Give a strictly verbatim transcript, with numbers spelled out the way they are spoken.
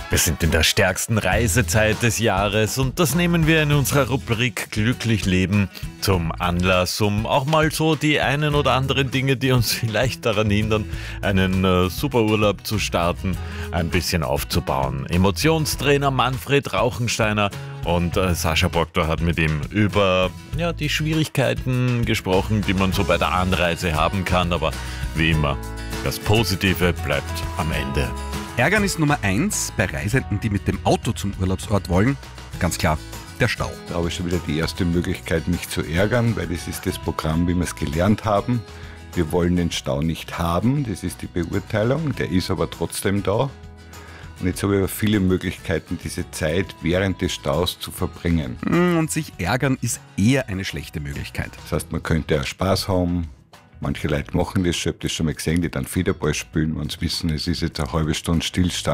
Wir sind in der stärksten Reisezeit des Jahres und das nehmen wir in unserer Rubrik Glücklich Leben zum Anlass, um auch mal so die einen oder anderen Dinge, die uns vielleicht daran hindern, einen äh, super Urlaub zu starten, ein bisschen aufzubauen. Emotionstrainer Manfred Rauchensteiner und äh, Sascha Proctor hat mit ihm über ja, die Schwierigkeiten gesprochen, die man so bei der Anreise haben kann, aber wie immer, das Positive bleibt am Ende. Ärgernis Nummer eins bei Reisenden, die mit dem Auto zum Urlaubsort wollen, ganz klar, der Stau. Da habe ich schon wieder die erste Möglichkeit, mich zu ärgern, weil das ist das Programm, wie wir es gelernt haben. Wir wollen den Stau nicht haben, das ist die Beurteilung, der ist aber trotzdem da. Und jetzt habe ich viele Möglichkeiten, diese Zeit während des Staus zu verbringen. Und sich ärgern ist eher eine schlechte Möglichkeit. Das heißt, man könnte auch Spaß haben. Manche Leute machen das, ich habe das schon mal gesehen, die dann Federball spielen, wenn sie wissen, es ist jetzt eine halbe Stunde Stillstand.